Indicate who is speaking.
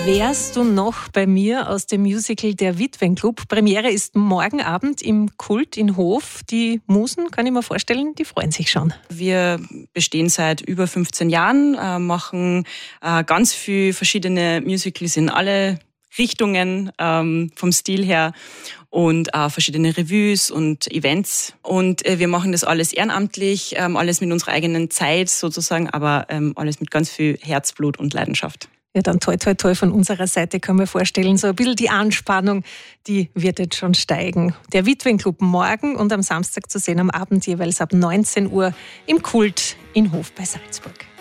Speaker 1: Wärst du noch bei mir aus dem Musical Der Witwenclub? Premiere ist morgen Abend im Kult in Hof. Die Musen, kann ich mir vorstellen, die freuen sich schon.
Speaker 2: Wir bestehen seit über 15 Jahren, machen ganz viele verschiedene Musicals in alle Richtungen vom Stil her und auch verschiedene Revues und Events. Und wir machen das alles ehrenamtlich, alles mit unserer eigenen Zeit sozusagen, aber alles mit ganz viel Herzblut und Leidenschaft.
Speaker 1: Ja, dann toi, toi, toi von unserer Seite kann man vorstellen, so ein bisschen die Anspannung, die wird jetzt schon steigen. Der Witwenclub morgen und am Samstag zu sehen am Abend jeweils ab 19 Uhr im Kult in Hof bei Salzburg.